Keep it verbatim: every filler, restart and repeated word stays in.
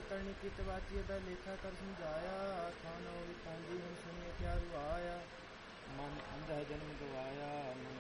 करनी कित वाची बै लेखा कर समझाया। खाना होई पौंदी हुन सुनिए क्या रुआया। मन अंधा जन्म गवाया मन